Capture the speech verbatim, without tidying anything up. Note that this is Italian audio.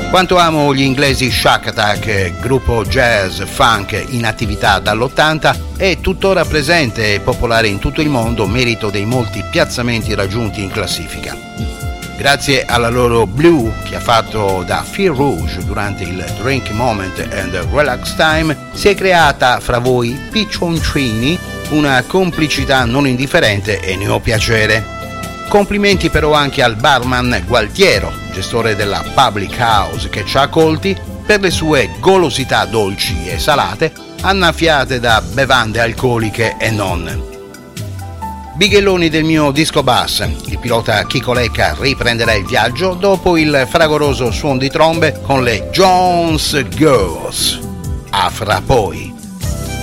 Quanto amo gli inglesi Shack Attack, gruppo jazz funk in attività dall'ottanta e tuttora presente e popolare in tutto il mondo, merito dei molti piazzamenti raggiunti in classifica. Grazie alla loro Blue, che ha fatto da fil rouge durante il Drink Moment and Relax Time, si è creata fra voi piccioncini una complicità non indifferente e ne ho piacere. Complimenti però anche al barman Gualtiero, gestore della Public House, che ci ha accolti per le sue golosità dolci e salate, annaffiate da bevande alcoliche e non. Bighelloni del mio disco bus, il pilota Chico Lecca riprenderà il viaggio dopo il fragoroso suono di trombe con le Jones Girls. A fra poi.